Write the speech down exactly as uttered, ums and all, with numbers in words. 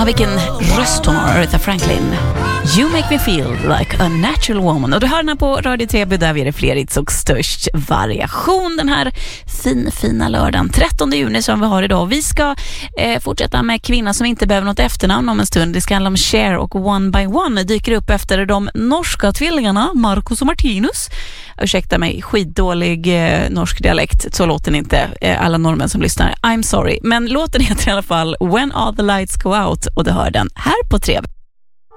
Ja, vilken röst hon har, Aretha Franklin. You make me feel like a natural woman. Och du hör den här på Radio T V, där vi är det fler hits och störst variation den här fin, fina lördagen trettonde juni som vi har idag. Vi ska eh, fortsätta med kvinna som inte behöver något efternamn om en stund. Det ska handla om Cher, och One by One dyker upp efter de norska tvillingarna Marcus och Martinus. Ursäkta mig, skitdålig eh, norsk dialekt, så låter ni inte eh, alla norrmän som lyssnar. I'm sorry. Men låten heter i alla fall When All the Lights Go Out, och det hör den här på T V.